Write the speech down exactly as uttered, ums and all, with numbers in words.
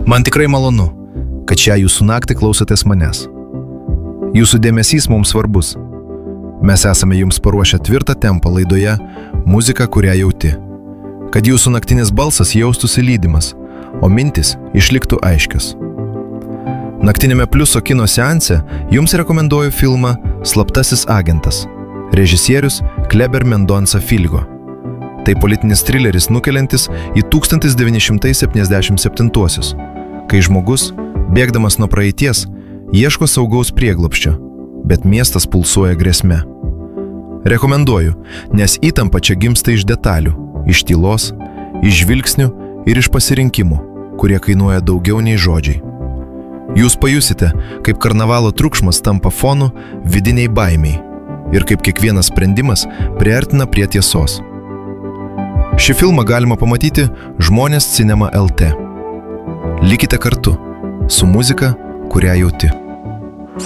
Man tikrai malonu, kad šią jūsų naktį klausotės manęs. Jūsų dėmesys mums svarbus. Mes esame jums paruošę tvirtą tempą laidoje Muzika, kurią jauti. Kad jūsų naktinis balsas jaustųsi lydimas, o mintis išliktų aiškios. Naktinėme Pliuso kino seanse jums rekomenduoju filmą Slaptasis agentas. Režisierius Kleber Mendonca Filho. Tai politinis trileris nukeliantis į tūkstantis devyni šimtai septyniasdešimt septintuosius, kai žmogus, bėgdamas nuo praeities, ieško saugaus prieglobsčio, bet miestas pulsuoja grėsme. Rekomenduoju, nes įtampa čia gimsta iš detalių, iš tylos, iš žvilgsnių ir iš pasirinkimų, kurie kainuoja daugiau nei žodžiai. Jūs pajusite, kaip karnavalo triukšmas tampa fonu vidiniai baimiai ir kaip kiekvienas sprendimas priartina prie tiesos. Šį filmą galima pamatyti Žmonės Cinema L T. Likite kartu su muzika, kurią jauti.